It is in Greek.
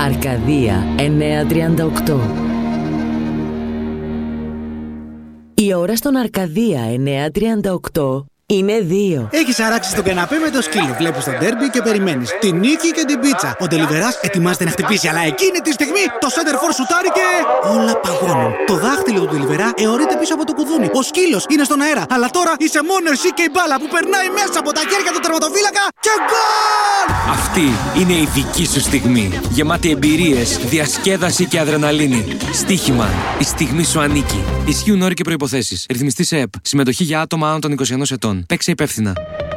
Αρκαδία 938. Η ώρα στον Αρκαδία 938 είναι 2. Έχεις αράξει στον καναπέ με το σκύλο. Βλέπεις τον ντέρμπι και περιμένεις τη νίκη και την πίτσα. Ο ντελιβεράς ετοιμάζεται να χτυπήσει, αλλά εκείνη τη στιγμή το σέντερφορ σουτάρει και όλα παγώνουν. Το δάχτυλο του ντελιβερά αιωρείται πίσω από το κουδούνι. Ο σκύλος είναι στον αέρα, αλλά τώρα είσαι μόνο εσύ και η μπάλα που περνάει μέσα από τα χέρια του τερματοφύλακα και γκολ! Αυτή είναι η δική σου στιγμή. Γεμάτη εμπειρίες, διασκέδαση και αδρεναλίνη. Στοίχημα. Η στιγμή σου ανήκει. Ισχύουν όροι και προϋποθέσεις. Ρυθμιστής ΕΕΠ. Συμμετοχή για άτομα άνω των 21 ετών. Παίξε υπεύθυνα.